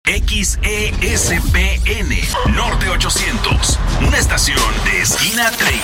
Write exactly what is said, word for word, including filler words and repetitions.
X E S P N Norte ochocientos, una estación de esquina treinta.